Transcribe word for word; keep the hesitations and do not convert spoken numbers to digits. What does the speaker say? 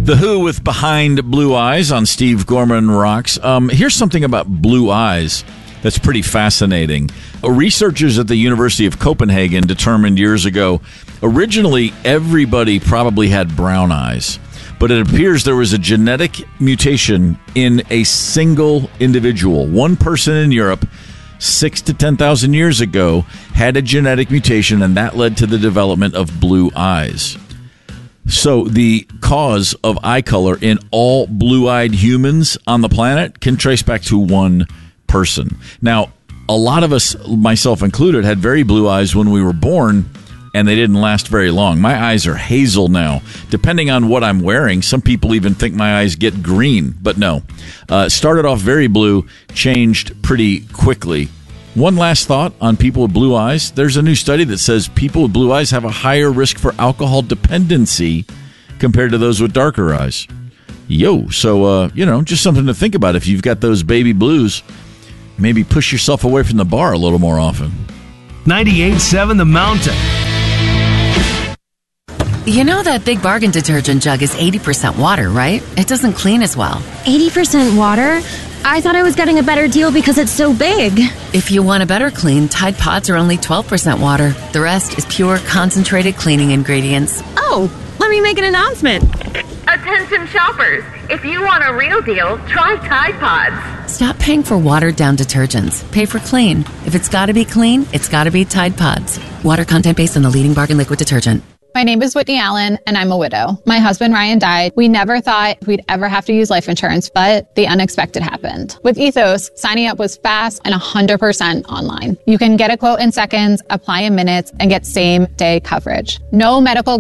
The Who with Behind Blue Eyes on Steve Gorman Rocks. Um, here's something about blue eyes that's pretty fascinating. Researchers at the University of Copenhagen determined years ago, originally everybody probably had brown eyes, but it appears there was a genetic mutation in a single individual. One person in Europe, six to ten thousand years ago, had a genetic mutation, and that led to the development of blue eyes. So the cause of eye color in all blue-eyed humans on the planet can trace back to one person. Now, a lot of us, myself included, had very blue eyes when we were born, and they didn't last very long. My eyes are hazel now. Depending on what I'm wearing, some people even think my eyes get green, but no. Uh, started off very blue, changed pretty quickly. One last thought on people with blue eyes. There's a new study that says people with blue eyes have a higher risk for alcohol dependency compared to those with darker eyes. Yo, so, uh, you know, just something to think about. If you've got those baby blues, maybe push yourself away from the bar a little more often. ninety-eight point seven The Mountain. You know that Big Bargain detergent jug is eighty percent water, right? It doesn't clean as well. eighty percent water? I thought I was getting a better deal because it's so big. If you want a better clean, Tide Pods are only twelve percent water. The rest is pure, concentrated cleaning ingredients. Oh, let me make an announcement. Attention shoppers, if you want a real deal, try Tide Pods. Stop paying for watered-down detergents. Pay for clean. If it's got to be clean, it's got to be Tide Pods. Water content based on the leading bargain liquid detergent. My name is Whitney Allen, and I'm a widow. My husband, Ryan, died. We never thought we'd ever have to use life insurance, but the unexpected happened. With Ethos, signing up was fast and one hundred percent online. You can get a quote in seconds, apply in minutes, and get same-day coverage. No medical